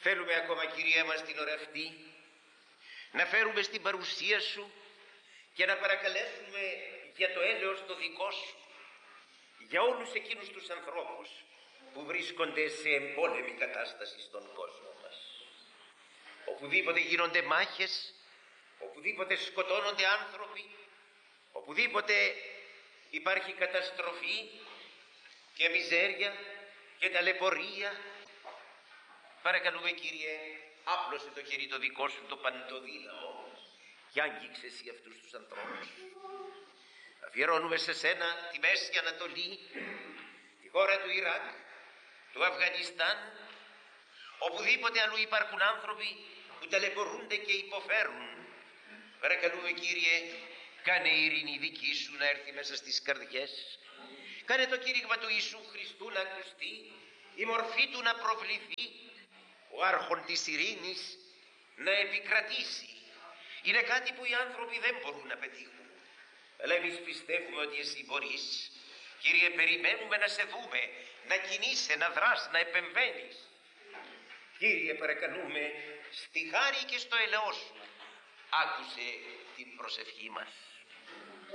Θέλουμε ακόμα, Κυρία μας, την ώρα αυτή να φέρουμε στην παρουσία Σου και να παρακαλέσουμε για το έλεος το δικό Σου, για όλους εκείνους τους ανθρώπους που βρίσκονται σε εμπόλεμη κατάσταση στον κόσμο μας. Οπουδήποτε γίνονται μάχες, οπουδήποτε σκοτώνονται άνθρωποι, οπουδήποτε υπάρχει καταστροφή και μιζέρια και ταλαιπωρία, παρακαλούμε, Κύριε, άπλωσε το χέρι το δικό Σου το παντοδύναμο και άγγιξε Εσύ αυτούς τους ανθρώπους. Αφιερώνουμε σε Σένα τη Μέση Ανατολή, τη χώρα του Ιράκ, του Αφγανιστάν, οπουδήποτε αλλού υπάρχουν άνθρωποι που ταλαιπωρούνται και υποφέρουν. Παρακαλούμε, Κύριε, κάνε η ειρήνη δική Σου να έρθει μέσα στις καρδιές. Κάνε το κήρυγμα του Ιησού Χριστού να ακουστεί, η μορφή Του να προβληθεί, ο άρχον της ειρήνης να επικρατήσει. Είναι κάτι που οι άνθρωποι δεν μπορούν να πετύχουν. Αλλά εμείς πιστεύουμε ότι Εσύ μπορείς. Κύριε, περιμένουμε να Σε δούμε, να κινείσαι, να δράς, να επεμβαίνεις. Κύριε, παρακαλούμε, στη χάρη και στο ελαιό Σου, άκουσε την προσευχή μας.